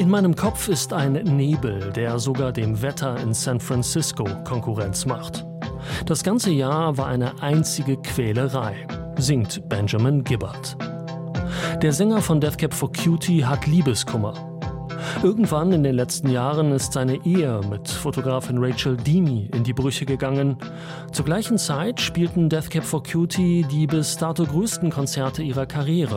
In meinem Kopf ist ein Nebel, der sogar dem Wetter in San Francisco Konkurrenz macht. Das ganze Jahr war eine einzige Quälerei, singt Benjamin Gibbard. Der Sänger von Death Cab for Cutie hat Liebeskummer. Irgendwann in den letzten Jahren ist seine Ehe mit Fotografin Rachel Demy in die Brüche gegangen. Zur gleichen Zeit spielten Death Cab for Cutie die bis dato größten Konzerte ihrer Karriere.